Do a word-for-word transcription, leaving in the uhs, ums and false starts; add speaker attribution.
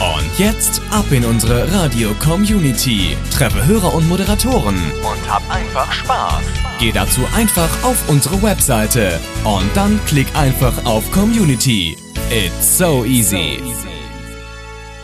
Speaker 1: Und jetzt ab in unsere Radio-Community. Treffe Hörer und Moderatoren und hab einfach Spaß. Geh dazu einfach auf unsere Webseite und dann klick einfach auf Community. It's so easy.